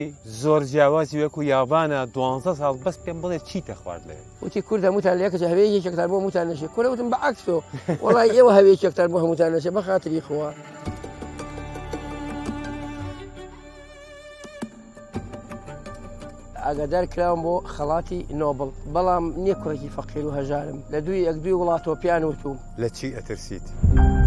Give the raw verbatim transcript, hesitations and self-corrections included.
زۆر جیاوازی وەکو یابانە دوانزە ساڵ بەس پێم بڵێ چیتە خوارد لێ وتی کوردە موتان لە یەکەجە هەوێ یەکێکتان بۆ موتان نەشێ کوردە وتم بەعەکسۆ وەڵای ئێوە هەوێکێکتان بۆ هەمووتان نەشێ بە خاتری خوا ئاگادار کراوم بۆ خەڵاتی نۆبڵ بەڵام نییە کوڕێکی فەقیر و هەژارم لە دوی یەک دوی وڵاتۆپیان وتوم لە چی ئەترسیت؟